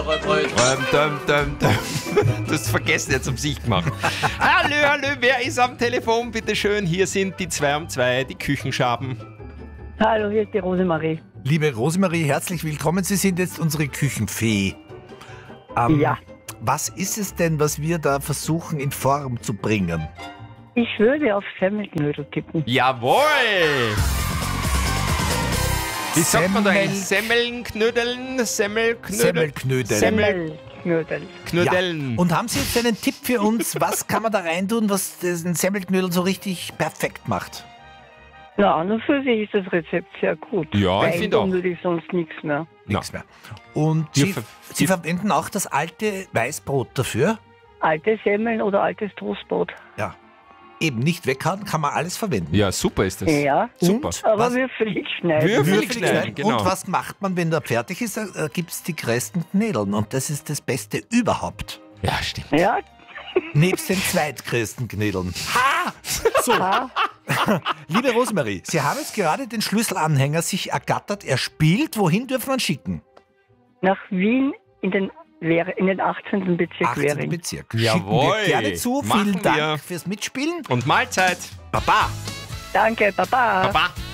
Du hast vergessen, jetzt um sich gemacht. Hallo, wer ist am Telefon? Bitte schön, hier sind die 2 um 2, die Küchenschaben. Hallo, hier ist die Rosemarie. Liebe Rosemarie, herzlich willkommen. Sie sind jetzt unsere Küchenfee. Ja. Was ist es denn, was wir da versuchen in Form zu bringen? Ich würde auf Semmelknödel tippen. Jawohl! Wie sagt man da Semmel- eigentlich? Semmelnknödeln? Semmelknödel. Semmelknödel. Knödeln. Und haben Sie jetzt einen Tipp für uns? Was kann man da reintun, was den Semmelknödel so richtig perfekt macht? Na, an und für sich ist das Rezept sehr gut. Ja, ich finde auch. Ändern würde ich sonst nichts mehr. Nichts mehr. Und Wir Sie, ver- Sie verwenden auch das alte Weißbrot dafür? Alte Semmeln oder altes Toastbrot. Ja. Eben nicht weghauen, kann man alles verwenden. Ja, super ist das. Ja, Super. Und aber was, würfelig schneiden. Würfelig schneiden, genau. Und was macht man, wenn der fertig ist? Da gibt es die größten Knädeln und das ist das Beste überhaupt. Ja, stimmt. Ja, Nebst den zweitgrößten Knädeln. Ha! So, ja. liebe Rosemarie, Sie haben jetzt gerade den Schlüsselanhänger sich ergattert. Er spielt. Wohin dürfen wir ihn schicken? Nach Wien in den 18. Bezirk 18. Währing. Bezirk. Jawohl. Schicken wir gerne zu. Machen Vielen Dank wir. fürs Mitspielen. Und Mahlzeit. Baba. Danke, Baba. Baba.